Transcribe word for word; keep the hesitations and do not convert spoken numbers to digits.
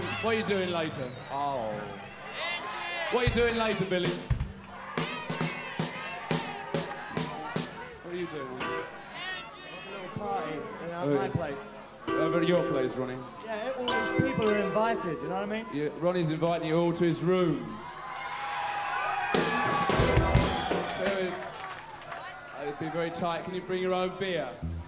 What are you doing later? Oh. What are you doing later, Billy? What are you doing? It's a little party at Oh, my yeah. place. Over at your place, Ronnie. Yeah, all these people are invited, you know what I mean? Yeah, Ronnie's inviting you all to his room. So, it'd be very tight. Can you bring your own beer?